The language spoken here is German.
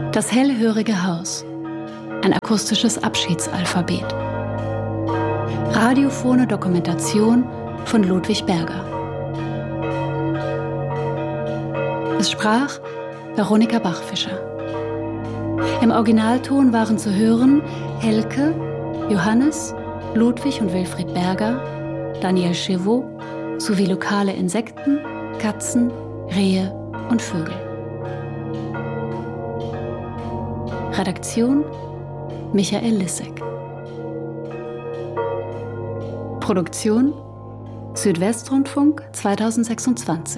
Das hellhörige Haus. Ein akustisches Abschiedsalphabet. Radiophone Dokumentation von Ludwig Berger. Es sprach Veronika Bachfischer. Im Originalton waren zu hören Helke, Johannes, Ludwig und Wilfried Berger, Daniel Chevaux sowie lokale Insekten, Katzen, Rehe und Vögel. Redaktion Michael Lissek. Produktion Südwestrundfunk 2026.